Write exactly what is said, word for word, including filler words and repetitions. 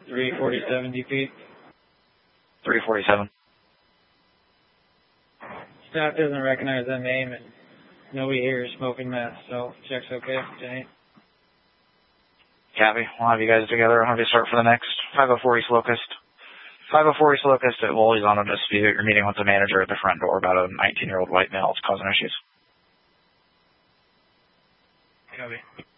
three forty-seven D P. three forty-seven. Staff doesn't recognize that name, and nobody here is smoking meth, so check's okay tonight. Copy. We'll have you guys together. I'll have you start for the next five oh four East Locust. five oh four East Locust at Woolley's on a dispute. You're meeting with the manager at the front door about a nineteen-year-old white male that's causing issues. Copy.